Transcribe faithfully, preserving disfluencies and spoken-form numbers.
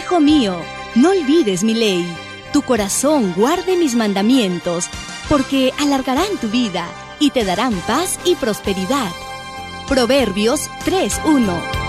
Hijo mío, no olvides mi ley. Tu corazón guarde mis mandamientos, porque alargarán tu vida y te darán paz y prosperidad. Proverbios tres uno.